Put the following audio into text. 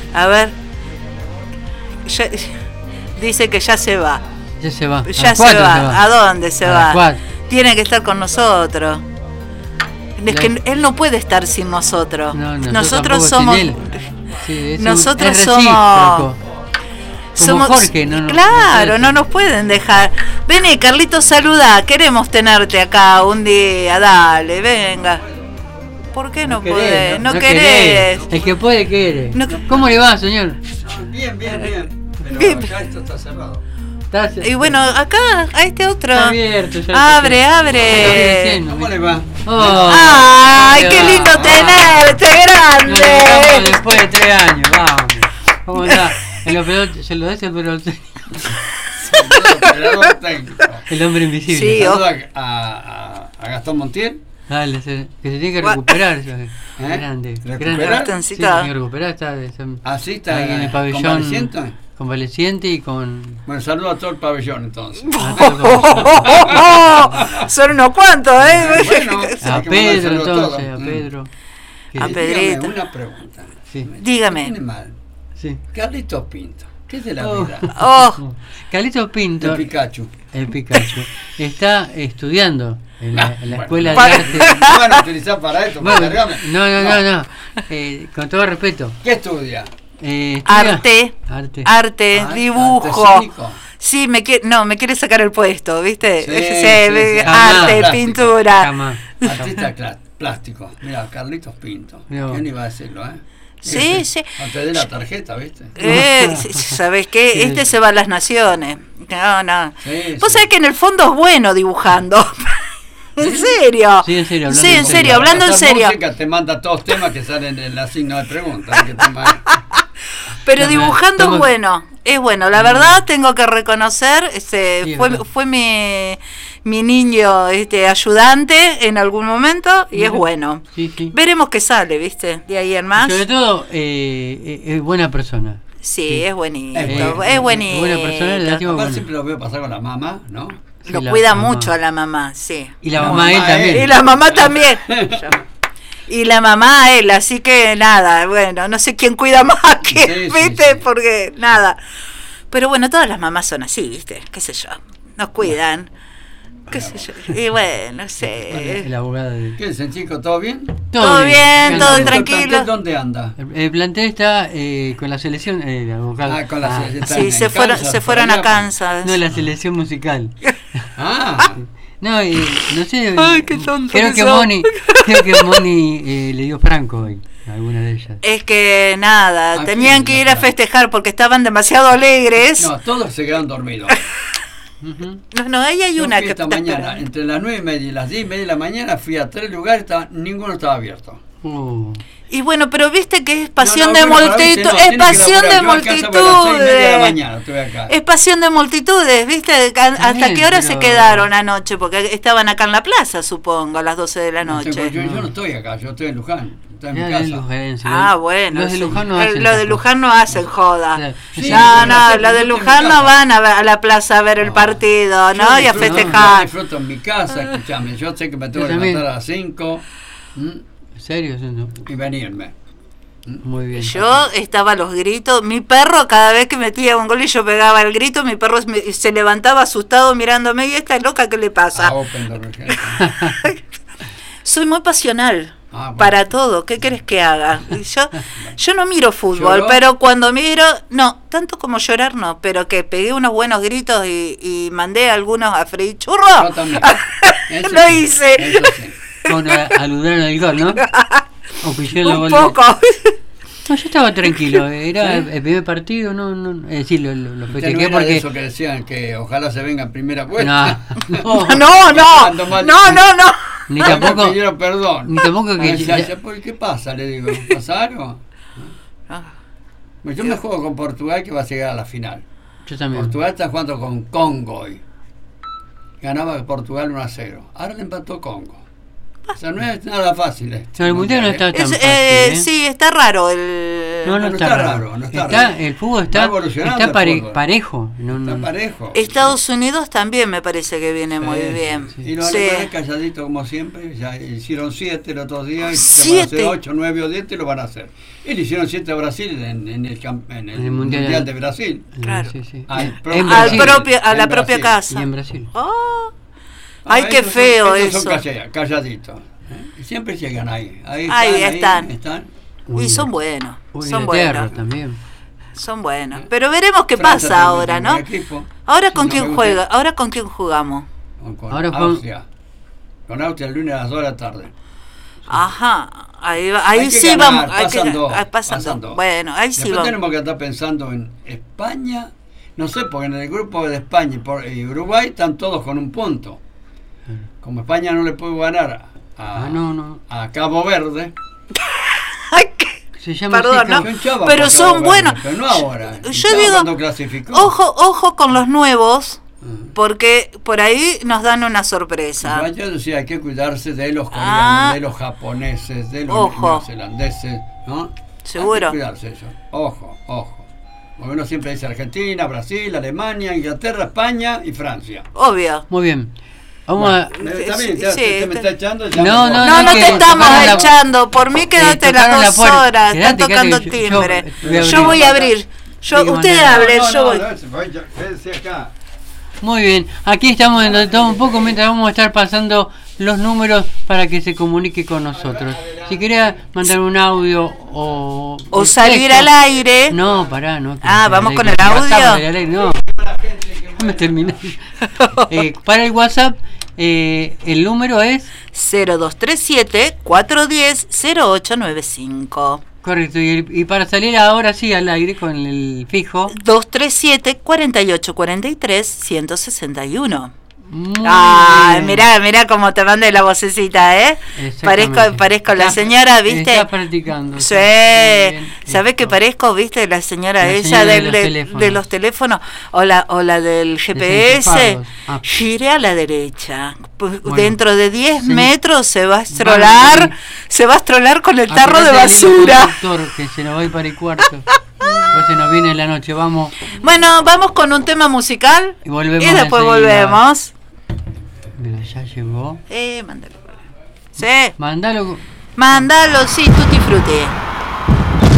A ver. Dice que ya se va. Ya se va. Ya se va. ¿A dónde se va? Tiene que estar con nosotros. Es que él no puede estar sin nosotros. No, nosotros somos. Sí, nosotros somos. Como Jorge, claro, no nos pueden dejar. Vení, Carlitos, saluda. Queremos tenerte acá un día. Dale, venga. ¿Por qué no podés? No querés. El que puede quiere. No, ¿Cómo le va, señor? Bien. Pero ya esto está cerrado. Y bueno, acá, a este otro. Está abierto. Ya abre. ¿Cómo le va? Oh, ¡ay, qué lindo tenerte, grande! Después de 3 años, vamos. ¿Cómo está? Se lo dice, pero el hombre invisible. Sí, saluda a Gastón Montiel. Dale, que se tiene que recuperar. Grande. ¿Recuperar? Sí, tiene que recuperar. Está está en el pabellón convaleciente y con... Bueno, saludo a todo el pabellón entonces. Son unos cuantos, Bueno, a Pedro entonces, a Pedro. A Pedrito. Una pregunta. Sí. Dígame. ¿Tiene mal? Sí. Carlitos Pinto. ¿Qué es de la vida? Carlitos Pinto. El Pikachu. Está estudiando en la escuela de arte. ¿No van a utilizar para esto? Bueno, no. Con todo respeto. ¿Qué estudia? Arte, dibujo. Sí, me quiere sacar el puesto, ¿viste? Sí. Arte, pintura. Artista plástico. Mira, Carlitos Pinto. ¿Quién iba a decirlo, Sí. No te dé la tarjeta, ¿viste? ¿Sabes qué? Sí. Este se va a las naciones. No. Sí, Vos sabés que en el fondo es bueno dibujando. ¿En serio? Sí, en serio. Hablando en serio. Música te manda todos temas que salen en la signo de pregunta. Pero dibujando es bueno. La verdad tengo que reconocer, fue mi niño ayudante en algún momento y es bueno. Sí. Veremos qué sale, ¿viste? De ahí en más. Sobre todo, es buena persona. Sí, es buenito. Es buenito. Buena persona. Papá siempre lo veo pasar con la mamá, ¿no? Lo cuida mucho a la mamá, sí. Y la mamá él también. Y la mamá también. Y la mamá a él, así que nada, bueno, no sé quién cuida más que, ¿viste? Porque nada. Pero bueno, todas las mamás son así, ¿viste? Qué sé yo, nos cuidan. Qué sé yo. Y bueno, no sé. El abogado de... ¿Qué dicen, chicos? ¿Todo bien? Todo bien, todo tranquilo. ¿Dónde anda? El plantel está con la selección vocal. Con la selección. Sí, se fueron a Kansas. No, la selección musical. No, no sé. Ay, qué tonto. Creo que Moni le dio franco hoy, alguna de ellas. Es que nada, tenían que ir a festejar porque estaban demasiado alegres. No, todos se quedaron dormidos. No, ahí hay una que esta mañana, entre las 9:30 y las 10:30 de la mañana, fui a 3 lugares, ninguno estaba abierto. Y bueno, pero viste que es pasión de multitud, es pasión de multitudes. Es pasión de multitudes, ¿viste? ¿Hasta qué hora se quedaron anoche? Porque estaban acá en la plaza, supongo, a las 12 de la noche. Yo no estoy acá, yo estoy en Luján. Estoy en mi casa. Bueno. Los de Luján no hacen los de Luján no hacen joda. Sí, los de Luján no van a la plaza a ver el partido, ¿no? Y a festejar. Yo disfruto en mi casa, escuchame. Yo sé que me tengo que levantar a las 5. ¿En serio? Y venirme. Muy bien. Yo estaba a los gritos. Mi perro, cada vez que metía un gol y yo pegaba el grito, mi perro se levantaba asustado mirándome. ¿Y esta loca qué le pasa? Soy muy pasional. Para todo, ¿qué querés que haga? Yo no miro fútbol, pero cuando miro, no, tanto como llorar no, pero que pegué unos buenos gritos y mandé algunos a freír churro. Yo también. Lo hice. Eso sí. Bueno, aludaron al gol, ¿no? Un poco. No, yo estaba tranquilo, era el primer partido, no, es decir, lo festejé no porque... eso que decían que ojalá se venga en primera vuelta. No. Ni tampoco... Me pidieron perdón. Ni tampoco que... ¿Qué pasa? Le digo, ¿pasa algo? Yo me juego con Portugal, que va a llegar a la final. Yo también. Portugal está jugando con Congo hoy. Ganaba Portugal 1-0. Ahora le empató Congo. O sea, no es nada fácil. No, el mundial no está tan fácil. Sí, está raro el... No está raro. No está raro. El fútbol está parejo. Está parejo. Estados Unidos también me parece que viene muy bien. Sí. Y los alemanes calladitos como siempre, ya hicieron 7 los otros días, y se van a hacer 8, 9 o 10 y lo van a hacer. Y le hicieron 7 a Brasil en el Mundial de Brasil. Claro. Sí. A la propia casa. Y en Brasil. Oh. Ay, qué feo eso. Son calladitos. Y siempre llegan ahí. Ahí están. Uy, y son buenos. Son buenos también. Son buenos. Pero veremos qué pasa ahora, ¿no? Ahora con quién juega. Ahora con quién jugamos. Con Austria. Con Austria el lunes a las 2 de la tarde. Ajá. Ahí sí vamos. Pasando. Bueno, ahí sí vamos. Tenemos que estar pensando en España. No sé, porque en el grupo de España y Uruguay están todos con un punto. Como España no le puede ganar a Cabo Verde. Se llama Perdón, ¿no? Pero son buenos. Pero no ahora. Yo digo, ojo con los nuevos, porque por ahí nos dan una sorpresa. Yo decía, hay que cuidarse de los coreanos, de los japoneses, de los neozelandeses, ¿no? Seguro. Hay que cuidarse de ellos. Ojo. Porque uno siempre dice Argentina, Brasil, Alemania, Inglaterra, España y Francia. Obvio. Muy bien. Vamos a... ¿Usted me está echando? No te estamos echando. Por mí quédate las 2 horas. Están tocando el timbre. Yo voy a abrir. Usted abre, yo voy. Muy bien. Aquí estamos en todo un poco mientras vamos a estar pasando los números para que se comunique con nosotros. Si quería mandar un audio o salir al aire. No, pará, no. Vamos con el audio. No, me terminé. Para el WhatsApp, el número es 0237-410-0895. Correcto, y para salir ahora sí al aire con el fijo 237-4843-161. Mirá cómo te mandé la vocecita, parezco la señora, ¿viste? Está practicando. Sí, ¿sabés qué parezco, viste? La señora ella de los teléfonos o la del GPS. Gire a la derecha. Pues dentro de 10 metros se va a estrolar con el tarro de basura. Que se nos va a ir para el cuarto. Pues se nos viene la noche, vamos. Bueno, vamos con un tema musical y después volvemos. Mira, ya llegó. Mándalo. Sí. Mándalo, sí, tutti frutti.